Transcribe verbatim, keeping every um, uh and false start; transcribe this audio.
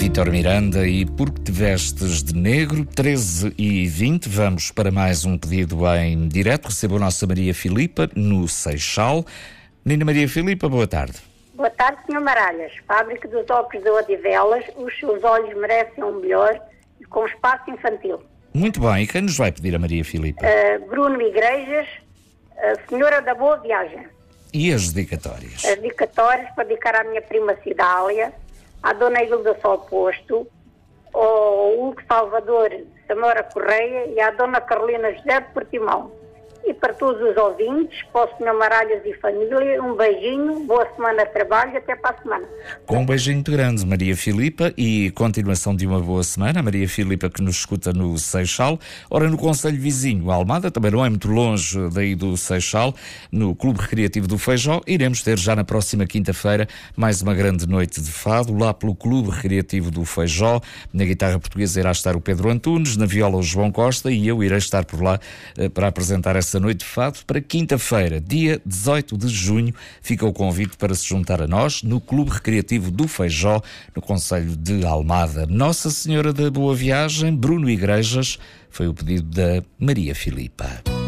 Vítor Miranda e Porque Te Vestes de Negro, treze e vinte. Vamos para mais um pedido em direto. Recebo a nossa Maria Filipa no Seixal. Menina Maria Filipa, boa tarde. Boa tarde, senhor Maralhas. Fábrica dos óculos de Odivelas. Os seus olhos merecem um melhor e com espaço infantil. Muito bem. E quem nos vai pedir a Maria Filipa? Uh, Bruno Igrejas, uh, Senhora da Boa Viagem. E as dedicatórias? As dedicatórias para dedicar à minha prima Cidália, à Dona Hilda Sol Posto, ao Hugo Salvador Samora Correia e à Dona Carolina José de Portimão. E para todos os ouvintes, para o senhor Maralhas e família, um beijinho, boa semana de trabalho e até para a semana. Com um beijinho muito grande, Maria Filipa, e continuação de uma boa semana. Maria Filipa que nos escuta no Seixal. Ora, no concelho vizinho, Almada, também não é muito longe daí do Seixal, no Clube Recreativo do Feijó, iremos ter já na próxima quinta-feira mais uma grande noite de fado, lá pelo Clube Recreativo do Feijó. Na guitarra portuguesa irá estar o Pedro Antunes, na viola o João Costa, e eu irei estar por lá eh, para apresentar essa noite de fado para quinta-feira, dia dezoito de junho. Fica o convite para se juntar a nós no Clube Recreativo do Feijó, no concelho de Almada. Nossa Senhora da Boa Viagem, Bruno Igrejas, foi o pedido da Maria Filipa.